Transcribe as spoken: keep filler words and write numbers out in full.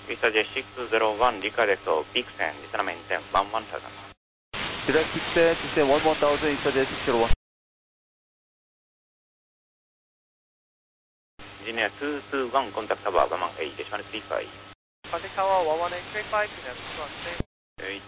Vista Jet six zero one, request to Vixen, descend maintain one one thousand. Direct Vixen, descend one one thousand, Vista Jet six zero one. Engineer two two one, contact tower one one eight, decimal three five. Contact tower one one eight three five, descend two one three. eight